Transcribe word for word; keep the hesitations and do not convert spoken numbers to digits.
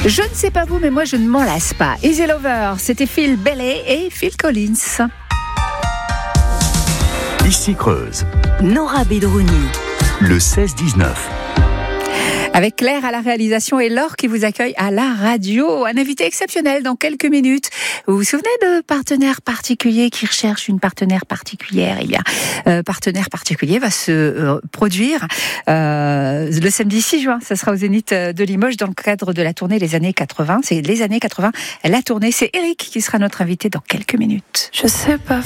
Je ne sais pas vous, mais moi je ne m'en lasse pas. Easy Lover, c'était Phil Bailey et Phil Collins. Ici Creuse, Nora Bedrouni, le seize dix-neuf. Avec Claire à la réalisation et Laure qui vous accueille à la radio. Un invité exceptionnel dans quelques minutes. Vous vous souvenez de partenaires particuliers qui recherchent une partenaire particulière? Eh bien, euh, partenaire particulier va se euh, produire euh, le samedi six juin. Ça sera au Zénith de Limoges dans le cadre de la tournée Les années quatre-vingts. C'est les années quatre-vingts. La tournée, c'est Eric qui sera notre invité dans quelques minutes. Je sais pas